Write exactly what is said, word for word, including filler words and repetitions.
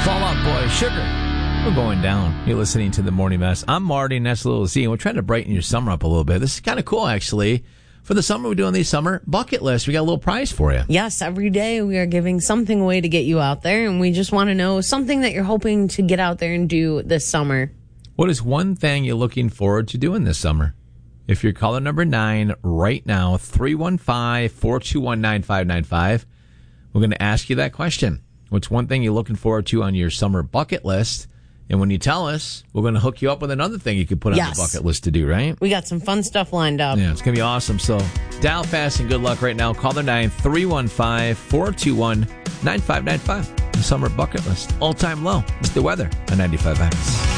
Fall Out Boy, Sugar. We're going down. You're listening to The Morning Mess. I'm Marty, and that's Little Z, and we're trying to brighten your summer up a little bit. This is kind of cool, actually. For the summer, we're doing these summer bucket lists. We got a little prize for you. Yes, every day we are giving something away to get you out there, and we just want to know something that you're hoping to get out there and do this summer. What is one thing you're looking forward to doing this summer? If you're caller number nine right now, three one five, four two one, nine five nine five, we're going to ask you that question. What's one thing you're looking forward to on your summer bucket list? And when you tell us, we're going to hook you up with another thing you could put on yes. the bucket list to do, right? We got some fun stuff lined up. Yeah, it's going to be awesome. So dial fast and good luck right now. Caller nine, three one five, four two one, nine five nine five. The summer bucket list. All-time low. It's the weather on ninety-five X.